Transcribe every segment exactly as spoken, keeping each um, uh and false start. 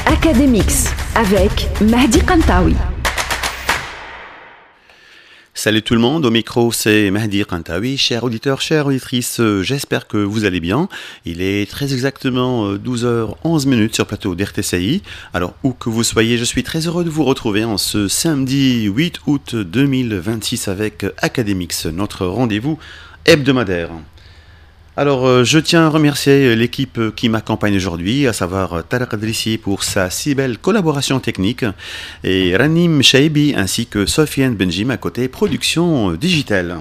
Academix avec Mahdi Kantaoui. Salut tout le monde, au micro c'est Mahdi Kantaoui. Chers auditeurs, chères auditrices, j'espère que vous allez bien. Il est très exactement douze heures onze minutes sur le plateau d'R T C I. Alors où que vous soyez, je suis très heureux de vous retrouver en ce samedi huit août deux mille vingt-six avec Academix, notre rendez-vous hebdomadaire. Alors, euh, je tiens à remercier l'équipe qui m'accompagne aujourd'hui, à savoir Tarek Adrissi pour sa si belle collaboration technique et Ranim Shaibi ainsi que Sofiane Benjim à côté production digitale.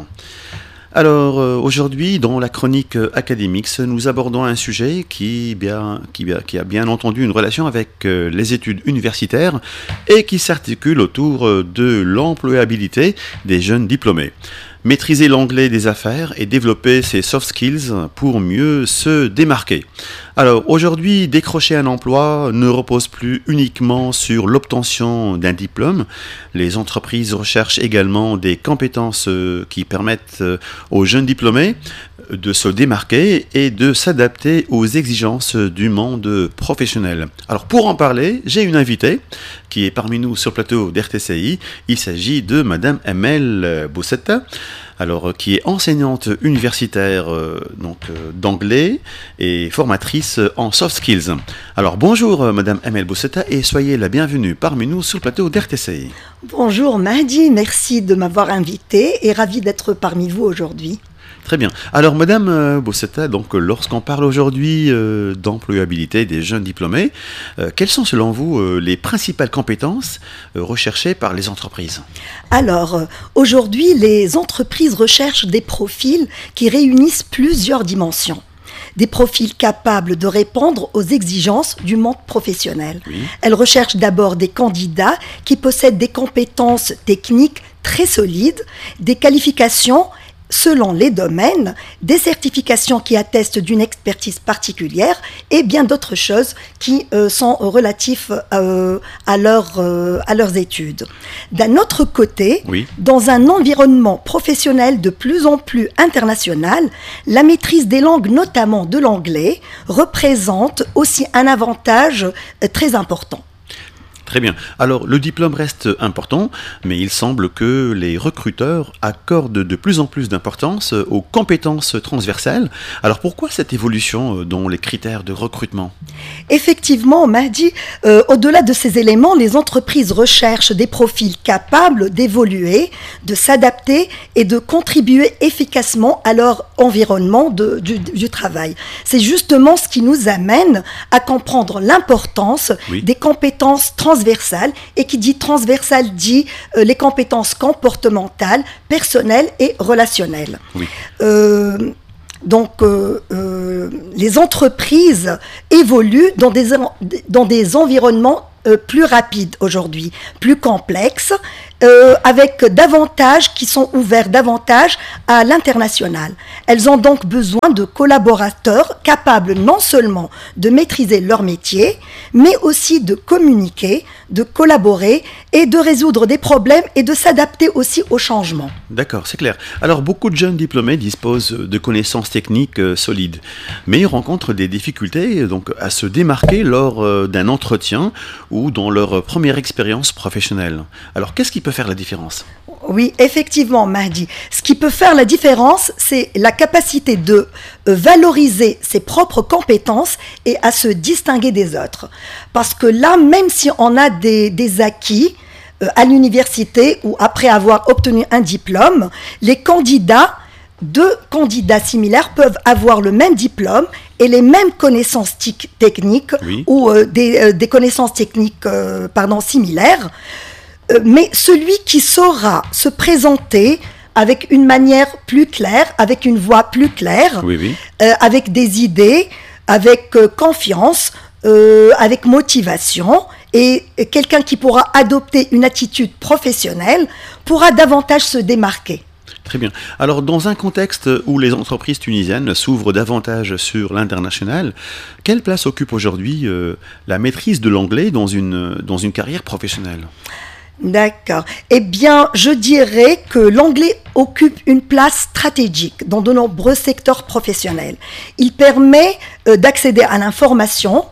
Alors, euh, aujourd'hui, dans la chronique Academix, nous abordons un sujet qui, bien, qui, qui a bien entendu une relation avec euh, les études universitaires et qui s'articule autour euh, de l'employabilité des jeunes diplômés. Maîtriser l'anglais des affaires et développer ses soft skills pour mieux se démarquer. Alors aujourd'hui, décrocher un emploi ne repose plus uniquement sur l'obtention d'un diplôme. Les entreprises recherchent également des compétences qui permettent aux jeunes diplômés de se démarquer et de s'adapter aux exigences du monde professionnel. Alors pour en parler, j'ai une invitée qui est parmi nous sur le plateau d'R T C I. Il s'agit de Madame Amel Boussetta, alors qui est enseignante universitaire euh, donc euh, d'anglais et formatrice en soft skills. Alors bonjour euh, Madame Amel Boussetta et soyez la bienvenue parmi nous sur le plateau d'R T C I. Bonjour Mahdi, merci de m'avoir invité et ravi d'être parmi vous aujourd'hui. Très bien. Alors, Madame Boussetta, donc, lorsqu'on parle aujourd'hui euh, d'employabilité des jeunes diplômés, euh, quelles sont selon vous euh, les principales compétences euh, recherchées par les entreprises ? Alors, euh, aujourd'hui, les entreprises recherchent des profils qui réunissent plusieurs dimensions. Des profils capables de répondre aux exigences du monde professionnel. Oui. Elles recherchent d'abord des candidats qui possèdent des compétences techniques très solides, des qualifications selon les domaines, des certifications qui attestent d'une expertise particulière et bien d'autres choses qui euh, sont relatifs euh, à, leur, euh, à leurs études. D'un autre côté, oui. Dans un environnement professionnel de plus en plus international, la maîtrise des langues, notamment de l'anglais, représente aussi un avantage euh, très important. Très bien. Alors, le diplôme reste important, mais il semble que les recruteurs accordent de plus en plus d'importance aux compétences transversales. Alors, pourquoi cette évolution dans les critères de recrutement ? Effectivement, Mahdi, euh, au-delà de ces éléments, les entreprises recherchent des profils capables d'évoluer, de s'adapter et de contribuer efficacement à leur environnement de, du, du travail. C'est justement ce qui nous amène à comprendre l'importance oui. des compétences transversales. Transversale, et qui dit transversale dit euh, les compétences comportementales, personnelles et relationnelles. Oui. Euh, donc, euh, euh, les entreprises évoluent dans des, dans des environnements euh, plus rapides aujourd'hui, plus complexes, euh, avec davantage qui sont ouverts davantage à l'international. Elles ont donc besoin de collaborateurs capables non seulement de maîtriser leur métier, mais aussi de communiquer, de collaborer et de résoudre des problèmes et de s'adapter aussi aux changements. D'accord, c'est clair. Alors, beaucoup de jeunes diplômés disposent de connaissances techniques euh, solides, mais ils rencontrent des difficultés donc, à se démarquer lors euh, d'un entretien ou dans leur première expérience professionnelle. Alors, qu'est-ce qui peut faire la différence ? Oui, effectivement, Mahdi. Ce qui peut faire la différence, c'est la capacité de euh, valoriser ses propres compétences et à se distinguer des autres. Parce que là, même si on a des, des acquis euh, à l'université ou après avoir obtenu un diplôme, les candidats, deux candidats similaires peuvent avoir le même diplôme et les mêmes connaissances tic- techniques oui. ou euh, des, euh, des connaissances techniques euh, pardon, similaires. Euh, mais celui qui saura se présenter avec une manière plus claire, avec une voix plus claire, oui, oui. Euh, avec des idées, avec euh, confiance, euh, avec motivation, et, et quelqu'un qui pourra adopter une attitude professionnelle pourra davantage se démarquer. Très bien. Alors, dans un contexte où les entreprises tunisiennes s'ouvrent davantage sur l'international, quelle place occupe aujourd'hui euh, la maîtrise de l'anglais dans une, dans une carrière professionnelle ? D'accord. Eh bien, je dirais que l'anglais occupe une place stratégique dans de nombreux secteurs professionnels. Il permet euh, d'accéder à l'information,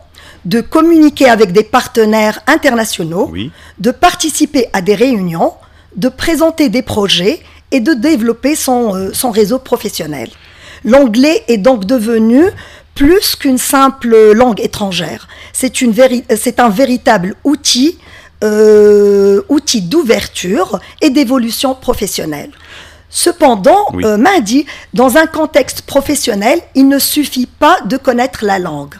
de communiquer avec des partenaires internationaux, Oui. de participer à des réunions, de présenter des projets et de développer son, euh, son réseau professionnel. L'anglais est donc devenu plus qu'une simple langue étrangère. C'est, une véri- c'est un véritable outil, euh, outil d'ouverture et d'évolution professionnelle. Cependant, Oui. euh, Mahdi, dans un contexte professionnel, il ne suffit pas de connaître la langue.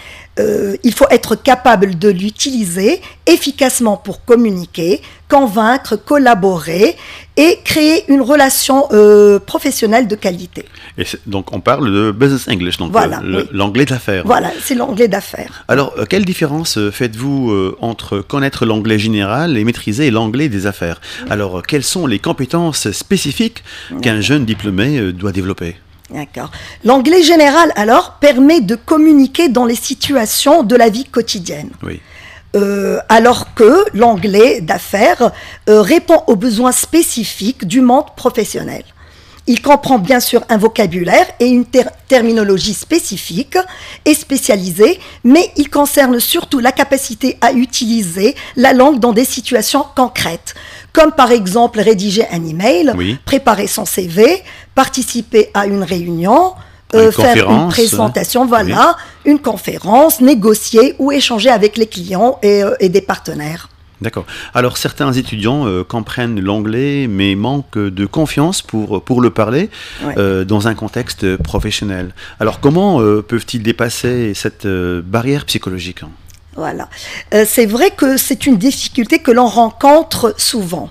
Euh, il faut être capable de l'utiliser efficacement pour communiquer, convaincre, collaborer et créer une relation euh, professionnelle de qualité. Et c'est- donc on parle de business English, donc Voilà, euh, le- oui. l'anglais d'affaires. Voilà, c'est l'anglais d'affaires. Alors, euh, quelle différence euh, faites-vous euh, entre connaître l'anglais général et maîtriser l'anglais des affaires? Alors, euh, quelles sont les compétences spécifiques qu'un jeune diplômé euh, doit développer? D'accord. L'anglais général, alors, permet de communiquer dans les situations de la vie quotidienne. Oui. Euh, alors que l'anglais d'affaires euh, répond aux besoins spécifiques du monde professionnel. Il comprend bien sûr un vocabulaire et une ter- terminologie spécifique et spécialisée, mais il concerne surtout la capacité à utiliser la langue dans des situations concrètes, comme par exemple rédiger un email, Oui. préparer son C V, participer à une réunion, Une euh, faire une conférence, présentation, voilà, une conférence, négocier ou échanger avec les clients et, euh, et des partenaires. D'accord. Alors, certains étudiants euh, comprennent l'anglais, mais manquent de confiance pour, pour le parler Ouais. euh, dans un contexte professionnel. Alors, comment euh, peuvent-ils dépasser cette euh, barrière psychologique? Voilà. Euh, c'est vrai que c'est une difficulté que l'on rencontre souvent.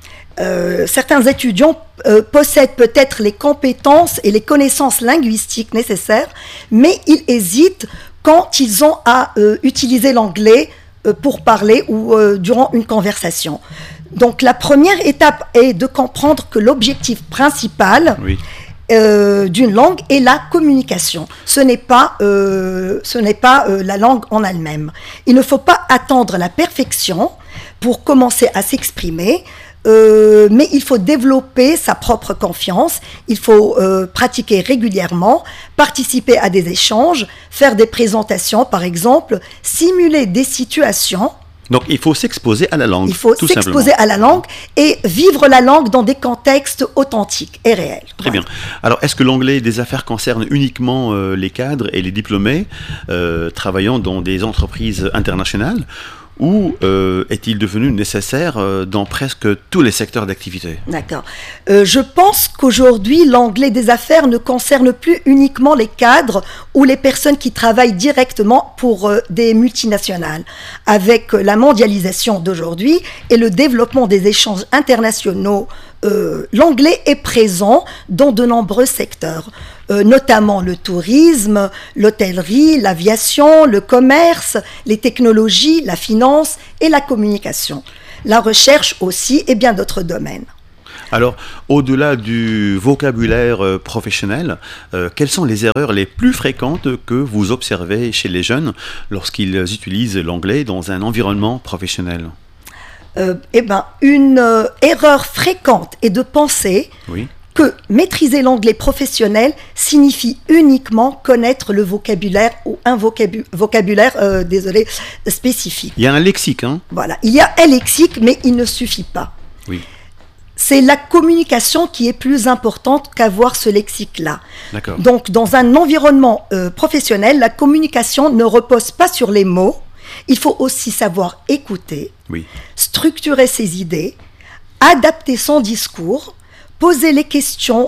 Euh, certains étudiants euh, possèdent peut-être les compétences et les connaissances linguistiques nécessaires, mais ils hésitent quand ils ont à euh, utiliser l'anglais euh, pour parler ou euh, durant une conversation. Donc la première étape est de comprendre que l'objectif principal Oui. euh, d'une langue est la communication. Ce n'est pas, euh, ce n'est pas euh, la langue en elle-même. Il ne faut pas attendre la perfection pour commencer à s'exprimer, euh, mais il faut développer sa propre confiance, il faut euh, pratiquer régulièrement, participer à des échanges, faire des présentations par exemple, simuler des situations. Donc, il faut s'exposer à la langue. Il faut tout s'exposer simplement. à la langue et vivre la langue dans des contextes authentiques et réels. Très Voilà. bien. Alors, est-ce que l'anglais des affaires concerne uniquement euh, les cadres et les diplômés euh, travaillant dans des entreprises internationales, ou euh, est-il devenu nécessaire euh, dans presque tous les secteurs d'activité? D'accord. Euh, je pense qu'aujourd'hui, l'anglais des affaires ne concerne plus uniquement les cadres ou les personnes qui travaillent directement pour euh, des multinationales. Avec euh, la mondialisation d'aujourd'hui et le développement des échanges internationaux, euh, l'anglais est présent dans de nombreux secteurs, euh, notamment le tourisme, l'hôtellerie, l'aviation, le commerce, les technologies, la finance et la communication, la recherche aussi et bien d'autres domaines. Alors, au-delà du vocabulaire euh, professionnel, euh, quelles sont les erreurs les plus fréquentes que vous observez chez les jeunes lorsqu'ils utilisent l'anglais dans un environnement professionnel? Euh, eh ben, une euh, erreur fréquente est de penser Oui. que maîtriser l'anglais professionnel signifie uniquement connaître le vocabulaire ou un vocabu- vocabulaire, euh, désolé, spécifique. Il y a un lexique, hein? Voilà, il y a un lexique, mais il ne suffit pas. Oui. C'est la communication qui est plus importante qu'avoir ce lexique-là. D'accord. Donc, dans un environnement euh, professionnel, la communication ne repose pas sur les mots. Il faut aussi savoir écouter, Oui. structurer ses idées, adapter son discours, poser les questions,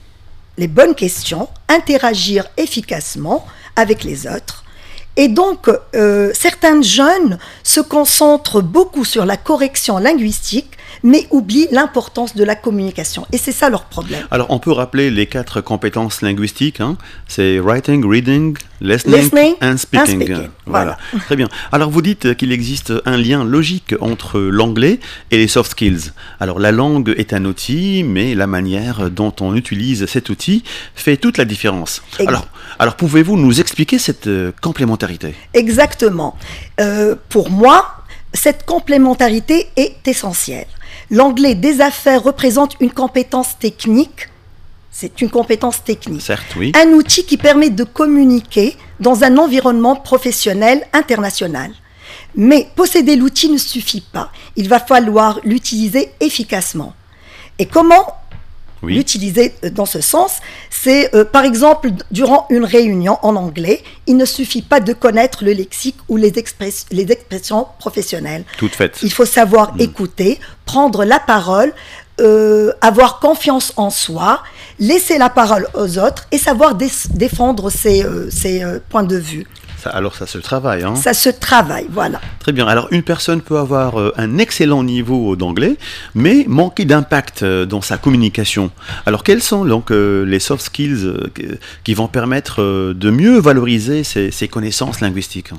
les bonnes questions, interagir efficacement avec les autres. Et donc, euh, certains jeunes se concentrent beaucoup sur la correction linguistique, mais oublient l'importance de la communication. Et c'est ça leur problème. Alors, on peut rappeler les quatre compétences linguistiques, hein? C'est writing, reading, listening, Listening and speaking. and speaking. Voilà. Très bien. Alors, vous dites qu'il existe un lien logique entre l'anglais et les soft skills. Alors, la langue est un outil, mais la manière dont on utilise cet outil fait toute la différence. Exact. Alors, alors pouvez-vous nous expliquer cette euh, complémentarité? Exactement. Euh, pour moi, cette complémentarité est essentielle. L'anglais des affaires représente une compétence technique C'est une compétence technique. Certes, oui. Un outil qui permet de communiquer dans un environnement professionnel international. Mais posséder l'outil ne suffit pas. Il va falloir l'utiliser efficacement. Et comment oui. l'utiliser dans ce sens? C'est, euh, par exemple, durant une réunion en anglais, il ne suffit pas de connaître le lexique ou les, express- les expressions professionnelles. Toutes faites. Il faut savoir mmh. écouter, prendre la parole, euh, avoir confiance en soi, laisser la parole aux autres et savoir dé- défendre ses, euh, ses euh, points de vue. Ça, alors ça se travaille, hein? Ça se travaille, voilà. Très bien. Alors une personne peut avoir euh, un excellent niveau d'anglais, mais manquer d'impact euh, dans sa communication. Alors quels sont donc euh, les soft skills euh, qui vont permettre euh, de mieux valoriser ces, ces connaissances linguistiques?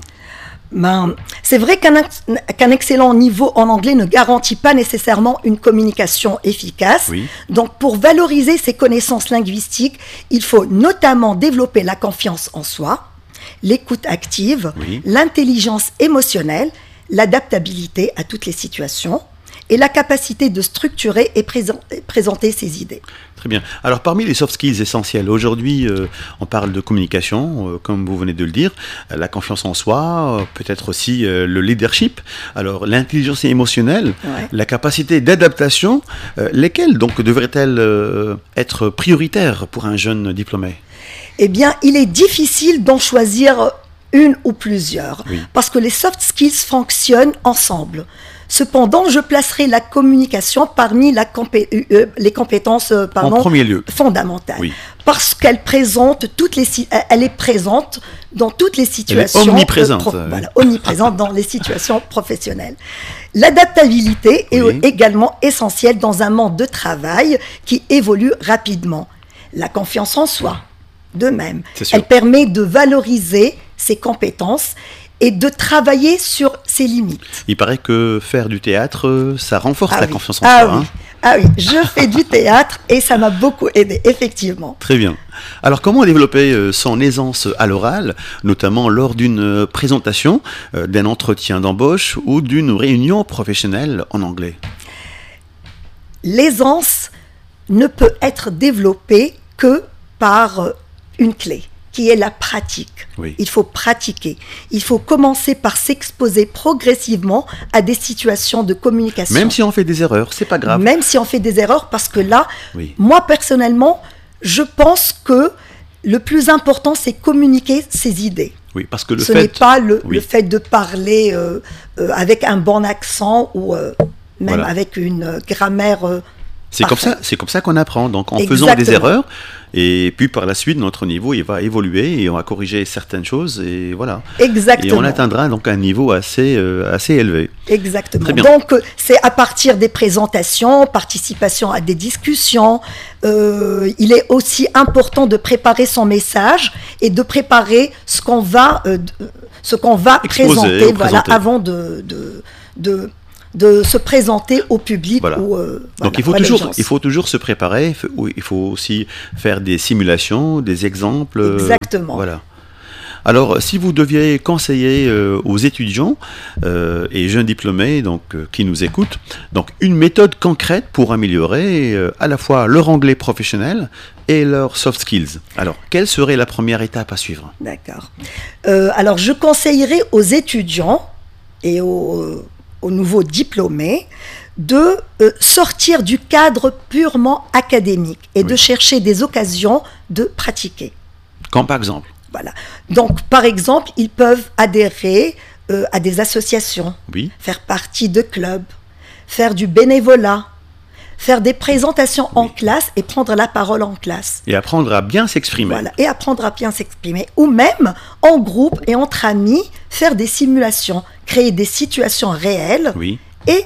Ben, c'est vrai qu'un, qu'un excellent niveau en anglais ne garantit pas nécessairement une communication efficace. Oui. Donc, pour valoriser ces connaissances linguistiques, il faut notamment développer la confiance en soi, l'écoute active, oui. l'intelligence émotionnelle, l'adaptabilité à toutes les situations et la capacité de structurer et présent, présenter ses idées. Très bien. Alors parmi les soft skills essentiels, aujourd'hui euh, on parle de communication, euh, comme vous venez de le dire, euh, la confiance en soi, euh, peut-être aussi euh, le leadership, alors l'intelligence émotionnelle, ouais. la capacité d'adaptation, euh, lesquelles donc devraient-elles euh, être prioritaires pour un jeune diplômé? Eh bien, il est difficile d'en choisir une ou plusieurs, oui. parce que les soft skills fonctionnent ensemble. Cependant, je placerai la communication parmi la compé- euh, les compétences euh, pardon, en premier lieu. fondamentales, oui. parce qu'elle présente toutes les, elle est présente dans toutes les situations. Elle est omniprésente. Euh, pro- voilà, omniprésente dans les situations professionnelles. L'adaptabilité oui. est également essentielle dans un monde de travail qui évolue rapidement. La confiance en soi, de même, elle permet de valoriser ses compétences et de travailler sur ses limites. Il paraît que faire du théâtre, ça renforce ah la oui. confiance en ah soi. Oui. Hein. Ah oui, je fais du théâtre et ça m'a beaucoup aidé, effectivement. Très bien. Alors, comment développer son aisance à l'oral, notamment lors d'une présentation, d'un entretien d'embauche ou d'une réunion professionnelle en anglais? L'aisance ne peut être développée que par une clé, qui est la pratique. Oui. Il faut pratiquer. Il faut commencer par s'exposer progressivement à des situations de communication. Même si on fait des erreurs, c'est pas grave. Même si on fait des erreurs, parce que là, oui. moi personnellement, je pense que le plus important, c'est communiquer ses idées. Oui, parce que le Ce fait... n'est pas le, oui. le fait de parler euh, euh, avec un bon accent ou euh, même voilà. avec une euh, grammaire euh, C'est comme ça, c'est comme ça qu'on apprend, donc en Exactement. faisant des erreurs, et puis par la suite, notre niveau il va évoluer et on va corriger certaines choses, et voilà. Exactement. Et on atteindra donc un niveau assez, euh, assez élevé. Exactement. Très bien. Donc, c'est à partir des présentations, participation à des discussions, euh, il est aussi important de préparer son message et de préparer ce qu'on va, euh, ce qu'on va Exposer, présenter, voilà, présenter. avant de... de, de de se présenter au public. Voilà. Ou, euh, Donc voilà, il faut, à toujours, l'audience. il faut toujours se préparer, il faut aussi faire des simulations, des exemples. Exactement. Euh, voilà. Alors, si vous deviez conseiller euh, aux étudiants euh, et jeunes diplômés donc, euh, qui nous écoutent, donc une méthode concrète pour améliorer euh, à la fois leur anglais professionnel et leurs soft skills. Alors, quelle serait la première étape à suivre? D'accord. Euh, alors, je conseillerais aux étudiants et aux... aux nouveaux diplômés, de euh, sortir du cadre purement académique et oui. de chercher des occasions de pratiquer. Comme par exemple? Voilà. Donc, par exemple, ils peuvent adhérer euh, à des associations, oui. faire partie de clubs, faire du bénévolat, faire des présentations oui. en classe et prendre la parole en classe. Et apprendre à bien s'exprimer. Voilà, et apprendre à bien s'exprimer. Ou même, en groupe et entre amis, faire des simulations, créer des situations réelles oui. et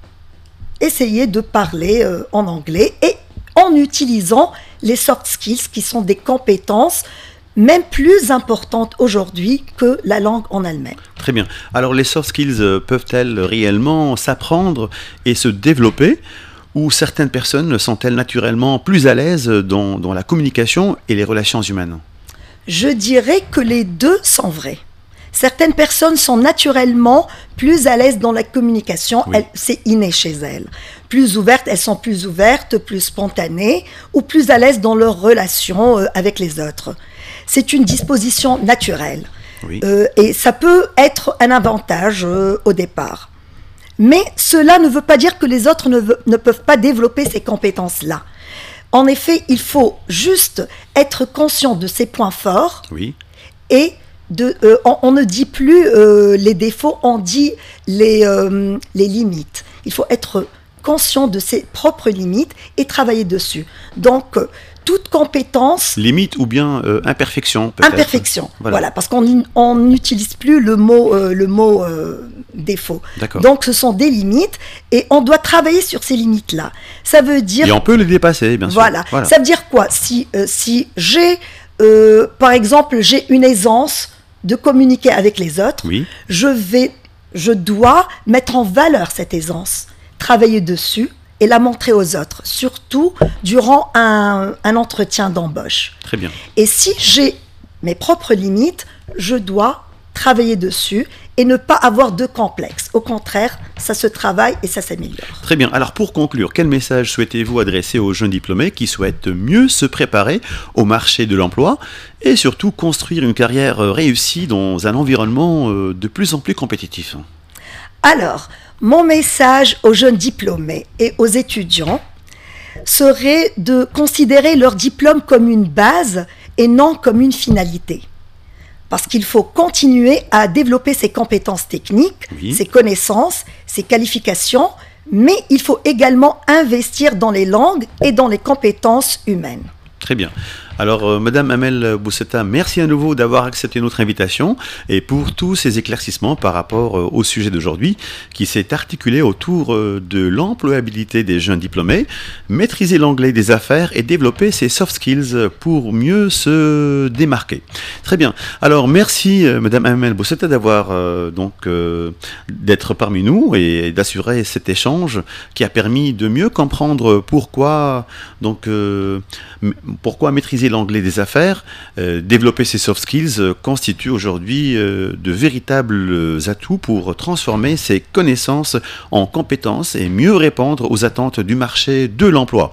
essayer de parler euh, en anglais et en utilisant les soft skills qui sont des compétences même plus importantes aujourd'hui que la langue en elle-même. Très bien. Alors les soft skills euh, peuvent-elles réellement s'apprendre et se développer, ou certaines personnes sont-elles naturellement plus à l'aise dans, dans la communication et les relations humaines? Je dirais que les deux sont vrais. Certaines personnes sont naturellement plus à l'aise dans la communication, Oui. elles- c'est inné chez elles. Plus ouvertes, elles sont plus ouvertes, plus spontanées, ou plus à l'aise dans leurs relations euh, avec les autres. C'est une disposition naturelle. Oui. Euh, et ça peut être un avantage euh, au départ. Mais cela ne veut pas dire que les autres ne, ve- ne peuvent pas développer ces compétences-là. En effet, il faut juste être conscient de ses points forts Oui. et de, euh, on, on ne dit plus euh, les défauts, on dit les, euh, les limites. Il faut être conscient de ses propres limites et travailler dessus. Donc, euh, toute compétence, Limite ou bien euh, imperfection, peut-être. imperfection, Voilà. voilà, parce qu'on on n'utilise plus le mot, euh, le mot euh, défaut. D'accord. Donc, ce sont des limites et on doit travailler sur ces limites-là. Ça veut dire Et on peut les dépasser, bien sûr. voilà. Ça veut dire quoi? Si, euh, si j'ai, euh, par exemple, j'ai une aisance de communiquer avec les autres, Oui. je vais, je dois mettre en valeur cette aisance, travailler dessus et la montrer aux autres, surtout durant un, un entretien d'embauche. Très bien. Et si j'ai mes propres limites, je dois travailler dessus et ne pas avoir de complexe. Au contraire, ça se travaille et ça s'améliore. Très bien. Alors pour conclure, quel message souhaitez-vous adresser aux jeunes diplômés qui souhaitent mieux se préparer au marché de l'emploi et surtout construire une carrière euh, réussie dans un environnement euh, de plus en plus compétitif? Alors, mon message aux jeunes diplômés et aux étudiants serait de considérer leur diplôme comme une base et non comme une finalité. Parce qu'il faut continuer à développer ses compétences techniques, Oui. ses connaissanses, ses qualifications, mais il faut également investir dans les langues et dans les compétences humaines. Très bien. Alors, euh, Madame Amel Bousseta, merci à nouveau d'avoir accepté notre invitation et pour tous ces éclaircissements par rapport euh, au sujet d'aujourd'hui qui s'est articulé autour euh, de l'employabilité des jeunes diplômés, maîtriser l'anglais des affaires et développer ses soft skills pour mieux se démarquer. Très bien. Alors, merci euh, Madame Amel Bousseta d'avoir euh, donc euh, d'être parmi nous et d'assurer cet échange qui a permis de mieux comprendre pourquoi donc euh, m- pourquoi maîtriser l'anglais des affaires, euh, développer ses soft skills euh, constitue aujourd'hui euh, de véritables atouts pour transformer ses connaissances en compétences et mieux répondre aux attentes du marché de l'emploi.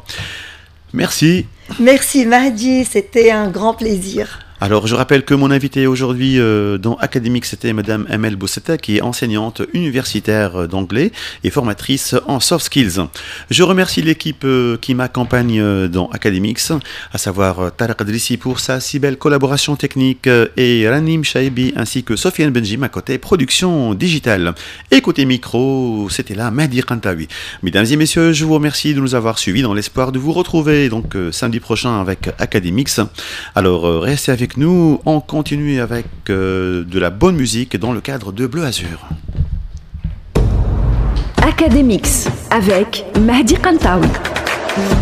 Merci. Merci Mahdi, c'était un grand plaisir. Alors, je rappelle que mon invité aujourd'hui euh, dans Académique, c'était Madame Amel Bousseta, qui est enseignante universitaire d'anglais et formatrice en soft skills. Je remercie l'équipe euh, qui m'accompagne euh, dans Académique, à savoir euh, Tarek Adrissi pour sa si belle collaboration technique euh, et Ranim Shaibi ainsi que Sofiane Benjim à côté production digitale. Et côté micro, c'était là Mahdi Kantawi. Mesdames et messieurs, je vous remercie de nous avoir suivis dans l'espoir de vous retrouver donc euh, samedi prochain avec Académique. Alors, euh, restez avec nous, on continue avec euh, de la bonne musique dans le cadre de Bleu Azur. Académix avec Mahdi Kantawi.